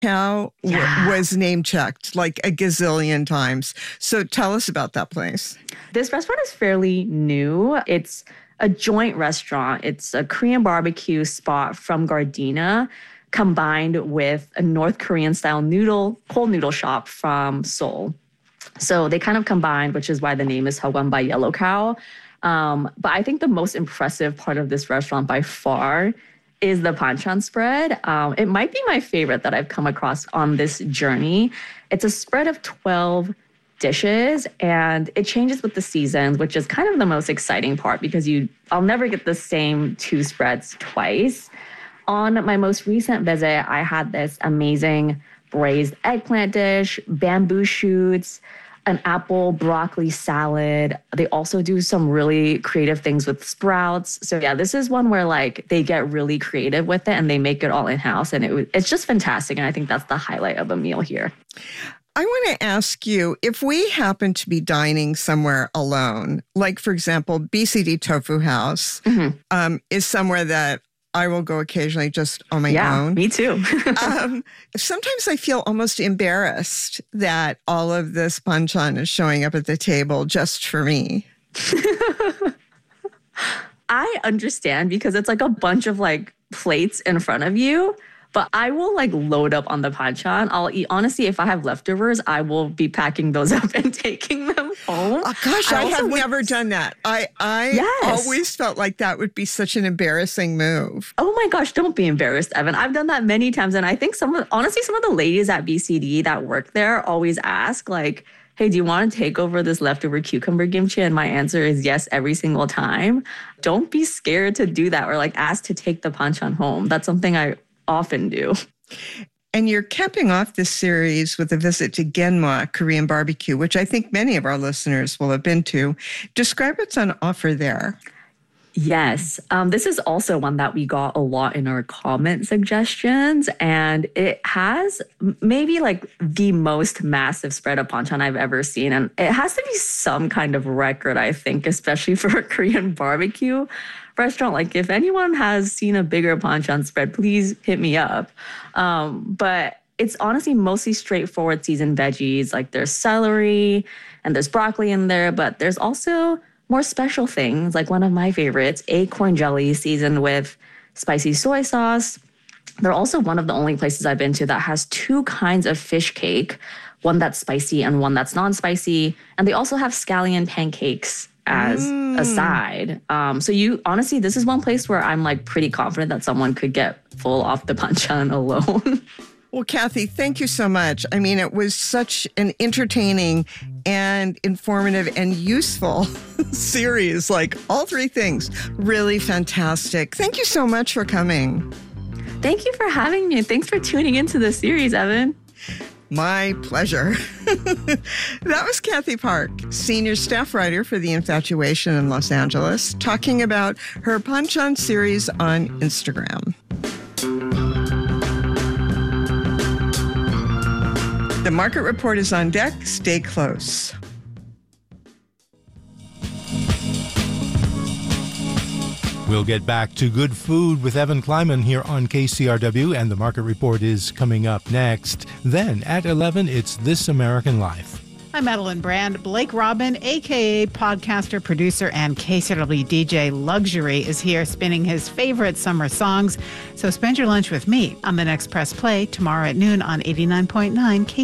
Cow was name checked like a gazillion times. So tell us about that place. This restaurant is fairly new. It's a joint restaurant. It's a Korean barbecue spot from Gardena combined with a North Korean style cold noodle shop from Seoul. So they kind of combined, which is why the name is Hagwon by Yellow Cow. But I think the most impressive part of this restaurant by far is the banchan spread. It might be my favorite that I've come across on this journey. It's a spread of 12 dishes, and it changes with the seasons, which is kind of the most exciting part because I'll never get the same 2 spreads twice. On my most recent visit, I had this amazing braised eggplant dish, bamboo shoots, an apple broccoli salad. They also do some really creative things with sprouts. So yeah, this is one where like they get really creative with it and they make it all in-house. And it's just fantastic. And I think that's the highlight of a meal here. I want to ask you, if we happen to be dining somewhere alone, like for example, BCD Tofu House is somewhere that I will go occasionally just on my own. Yeah, me too. Sometimes I feel almost embarrassed that all of this banchan is showing up at the table just for me. I understand because it's like a bunch of like plates in front of you. But I will like load up on the banchan. I'll eat. Honestly, if I have leftovers, I will be packing those up and taking them home. Oh, gosh, I have never done that. I always felt like that would be such an embarrassing move. Oh my gosh, don't be embarrassed, Evan. I've done that many times. And I think some of the ladies at BCD that work there always ask like, hey, do you want to take over this leftover cucumber kimchi? And my answer is yes every single time. Don't be scared to do that or like ask to take the banchan home. That's something I often do. And you're capping off this series with a visit to Genma Korean barbecue, which I think many of our listeners will have been to. Describe what's on offer there. Yes. This is also one that we got a lot in our comment suggestions. And it has maybe like the most massive spread of banchan I've ever seen. And it has to be some kind of record, I think, especially for a Korean barbecue restaurant. Like if anyone has seen a bigger banchan spread, please hit me up. But it's honestly mostly straightforward seasoned veggies. Like there's celery and there's broccoli in there, but there's also more special things, like one of my favorites, acorn jelly seasoned with spicy soy sauce. They're also one of the only places I've been to that has 2 kinds of fish cake, one that's spicy and one that's non-spicy. And they also have scallion pancakes as a side. So honestly, this is one place where I'm like pretty confident that someone could get full off the banchan alone. Well, Kathy, thank you so much. I mean, it was such an entertaining and informative and useful series. Like all 3 things, really fantastic. Thank you so much for coming. Thank you for having me. Thanks for tuning into the series, Evan. My pleasure. That was Kathy Park, senior staff writer for The Infatuation in Los Angeles, talking about her banchan series on Instagram. The Market Report is on deck. Stay close. We'll get back to good food with Evan Kleiman here on KCRW, and the Market Report is coming up next. Then at 11, it's This American Life. I'm Madeline Brand. Blake Robin, a.k.a. podcaster, producer, and KCRW DJ Luxury, is here spinning his favorite summer songs. So spend your lunch with me on the next Press Play tomorrow at noon on 89.9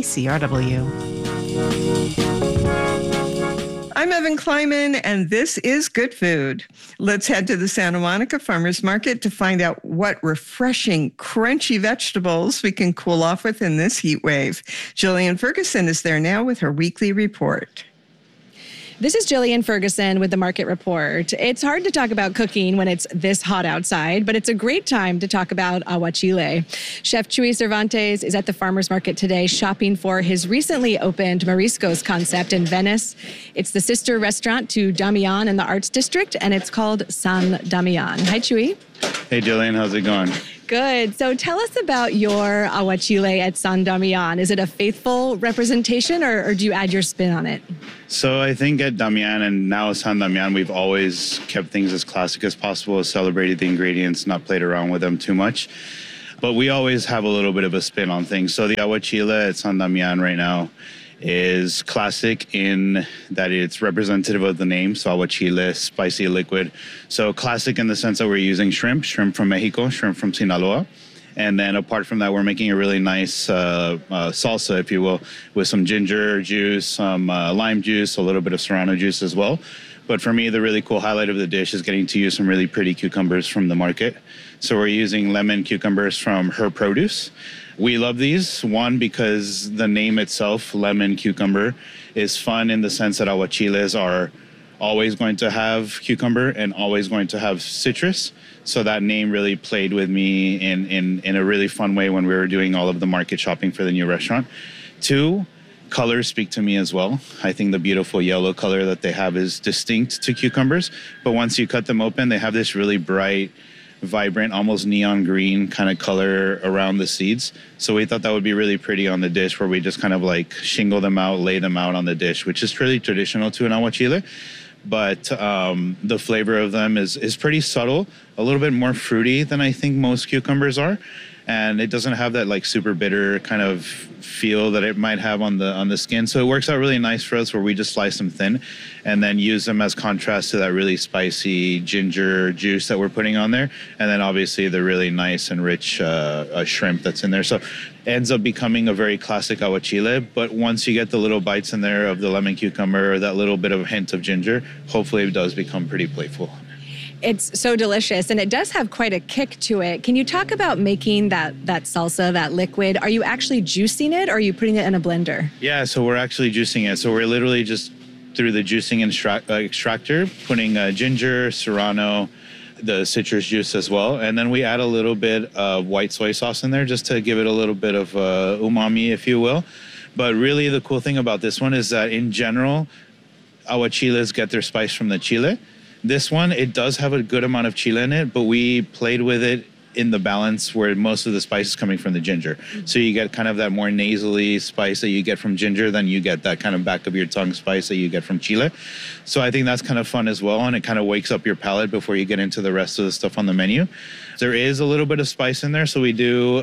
KCRW. I'm Evan Kleiman, and this is Good Food. Let's head to the Santa Monica Farmers Market to find out what refreshing, crunchy vegetables we can cool off with in this heat wave. Jillian Ferguson is there now with her weekly report. This is Jillian Ferguson with the Market Report. It's hard to talk about cooking when it's this hot outside, but it's a great time to talk about aguachile. Chef Chuy Cervantes is at the farmers market today shopping for his recently opened Mariscos concept in Venice. It's the sister restaurant to Damian in the Arts District, and it's called San Damian. Hi, Chuy. Hey, Jillian. How's it going? Good. So tell us about your aguachile at San Damian. Is it a faithful representation or do you add your spin on it? So I think at Damian and now San Damian, we've always kept things as classic as possible, celebrated the ingredients, not played around with them too much. But we always have a little bit of a spin on things. So the aguachile at San Damian right now is classic in that it's representative of the name. So aguachile, spicy liquid. So classic in the sense that we're using shrimp from Mexico, shrimp from Sinaloa. And then apart from that, we're making a really nice salsa, if you will, with some ginger juice, some lime juice, a little bit of serrano juice as well. But for me, the really cool highlight of the dish is getting to use some really pretty cucumbers from the market. So we're using lemon cucumbers from Her Produce. We love these, one, because the name itself, lemon cucumber, is fun in the sense that aguachiles are always going to have cucumber and always going to have citrus. So that name really played with me in a really fun way when we were doing all of the market shopping for the new restaurant. Two, colors speak to me as well. I think the beautiful yellow color that they have is distinct to cucumbers, but once you cut them open, they have this really bright, vibrant, almost neon green kind of color around the seeds. So we thought that would be really pretty on the dish, where we just kind of like shingle them out, lay them out on the dish, which is really traditional to an aguachile. But the flavor of them is pretty subtle, a little bit more fruity than I think most cucumbers are. And it doesn't have that like super bitter kind of feel that it might have on the skin. So it works out really nice for us, where we just slice them thin and then use them as contrast to that really spicy ginger juice that we're putting on there. And then obviously the really nice and rich shrimp that's in there. So it ends up becoming a very classic aguachile. But once you get the little bites in there of the lemon cucumber or that little bit of a hint of ginger, hopefully it does become pretty playful. It's so delicious, and it does have quite a kick to it. Can you talk about making that salsa, that liquid? Are you actually juicing it, or are you putting it in a blender? Yeah, so we're actually juicing it. So we're literally just through the juicing extractor, putting ginger, serrano, the citrus juice as well. And then we add a little bit of white soy sauce in there just to give it a little bit of umami, if you will. But really the cool thing about this one is that in general, aguachiles get their spice from the chile. This one, it does have a good amount of chile in it, but we played with it in the balance where most of the spice is coming from the ginger. So you get kind of that more nasally spice that you get from ginger, then you get that kind of back of your tongue spice that you get from chile. So I think that's kind of fun as well, and it kind of wakes up your palate before you get into the rest of the stuff on the menu. There is a little bit of spice in there, so we do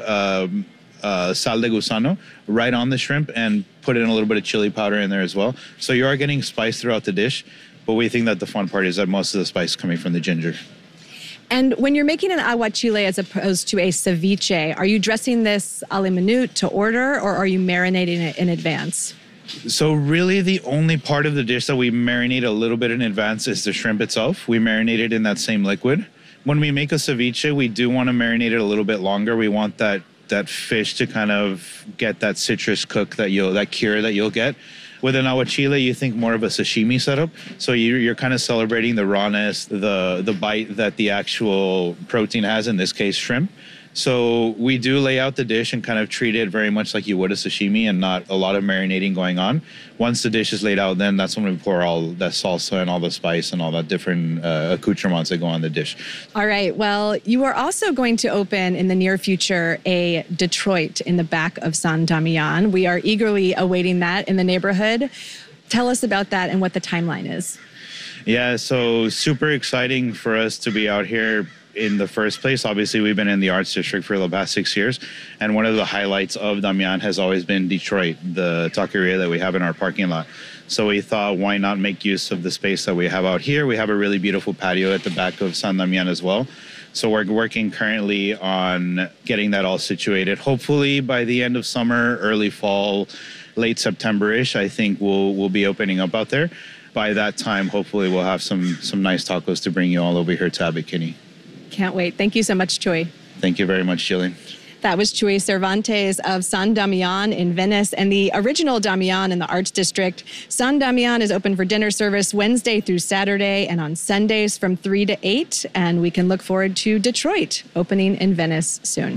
sal de gusano right on the shrimp and put in a little bit of chili powder in there as well. So you are getting spice throughout the dish. But we think that the fun part is that most of the spice is coming from the ginger. And when you're making an aguachile as opposed to a ceviche, are you dressing this a la minute to order, or are you marinating it in advance? So really the only part of the dish that we marinate a little bit in advance is the shrimp itself. We marinate it in that same liquid. When we make a ceviche, we do want to marinate it a little bit longer. We want that fish to kind of get that citrus cook that cure that you'll get. With an aguachile, you think more of a sashimi setup. So you're kind of celebrating the rawness, the bite that the actual protein has, in this case, shrimp. So we do lay out the dish and kind of treat it very much like you would a sashimi, and not a lot of marinating going on. Once the dish is laid out, then that's when we pour all that salsa and all the spice and all that different accoutrements that go on the dish. All right. Well, you are also going to open in the near future a Detroit in the back of San Damian. We are eagerly awaiting that in the neighborhood. Tell us about that and what the timeline is. Yeah, so super exciting for us to be out here in the first place. Obviously, we've been in the Arts District for the past 6 years, and one of the highlights of Damian has always been Detroit, the taqueria that we have in our parking lot. So we thought, why not make use of the space that we have out here? We have a really beautiful patio at the back of San Damian as well. So we're working currently on getting that all situated. Hopefully by the end of summer, early fall, late September-ish, I think we'll be opening up out there. By that time, hopefully we'll have some nice tacos to bring you all over here to Abiquinney. Can't wait. Thank you so much, Chuy. Thank you very much, Jillian. That was Chuy Cervantes of San Damian in Venice, and the original Damian in the Arts District. San Damian is open for dinner service Wednesday through Saturday and on Sundays from 3 to 8. And we can look forward to Detroit opening in Venice soon.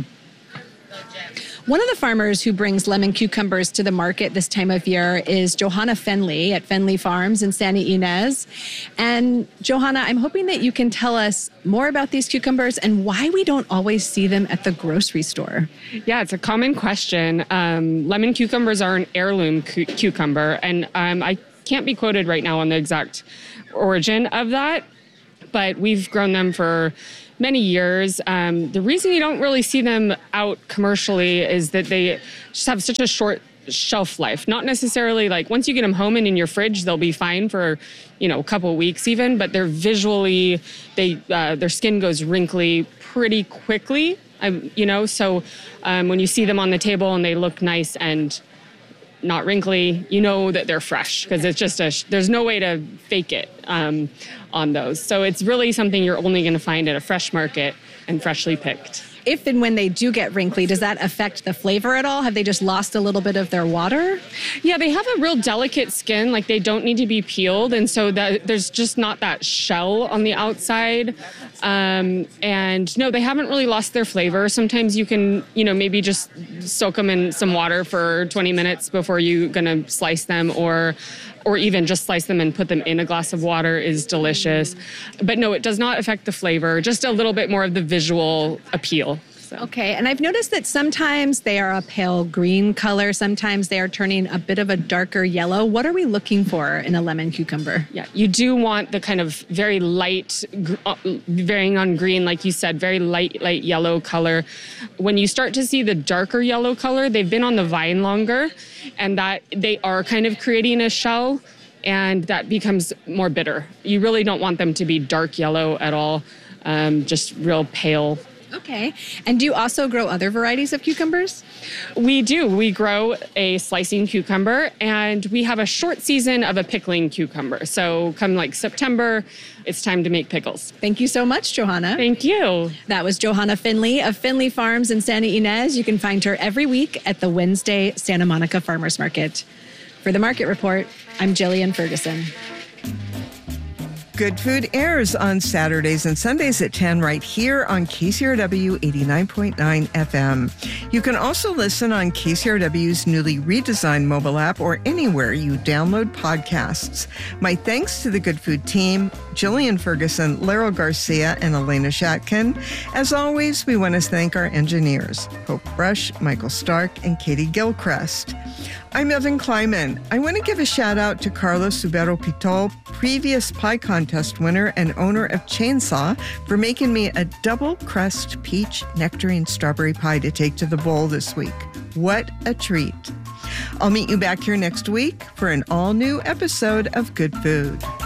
One of the farmers who brings lemon cucumbers to the market this time of year is Johanna Fenley at Fenley Farms in Santa Ynez. And Johanna, I'm hoping that you can tell us more about these cucumbers and why we don't always see them at the grocery store. Yeah, it's a common question. Lemon cucumbers are an heirloom cucumber, and I can't be quoted right now on the exact origin of that, but we've grown them for many years. The reason you don't really see them out commercially is that they just have such a short shelf life. Not necessarily like once you get them home and in your fridge, they'll be fine for, a couple of weeks even, but they're visually, their skin goes wrinkly pretty quickly, so when you see them on the table and they look nice and not wrinkly, you know that they're fresh because it's just there's no way to fake it on those. So it's really something you're only going to find at a fresh market and freshly picked. If and when they do get wrinkly, does that affect the flavor at all? Have they just lost a little bit of their water? Yeah, they have a real delicate skin. Like they don't need to be peeled. And so there's just not that shell on the outside. And no, they haven't really lost their flavor. Sometimes you can, maybe just soak them in some water for 20 minutes before you're going to slice them, or even just slice them and put them in a glass of water is delicious. But no, it does not affect the flavor, just a little bit more of the visual appeal. So. Okay, and I've noticed that sometimes they are a pale green color, sometimes they are turning a bit of a darker yellow. What are we looking for in a lemon cucumber? Yeah, you do want the kind of very light, varying on green, like you said, very light yellow color. When you start to see the darker yellow color, they've been on the vine longer, and that they are kind of creating a shell, and that becomes more bitter. You really don't want them to be dark yellow at all, just real pale. Okay. And do you also grow other varieties of cucumbers? We do. We grow a slicing cucumber, and we have a short season of a pickling cucumber. So come like September, it's time to make pickles. Thank you so much, Johanna. Thank you. That was Johanna Finley of Finley Farms in Santa Ynez. You can find her every week at the Wednesday Santa Monica Farmers Market. For the Market Report, I'm Jillian Ferguson. Good Food airs on Saturdays and Sundays at 10 right here on KCRW 89.9 FM. You can also listen on KCRW's newly redesigned mobile app or anywhere you download podcasts. My thanks to the Good Food team, Jillian Ferguson, Laurel Garcia, and Elena Shatkin. As always, we want to thank our engineers, Hope Brush, Michael Stark, and Katie Gilchrist. I'm Evan Kleiman. I want to give a shout out to Carlos Subero Pitol, previous pie contest winner and owner of Chainsaw, for making me a double crust peach nectarine strawberry pie to take to the bowl this week. What a treat. I'll meet you back here next week for an all new episode of Good Food.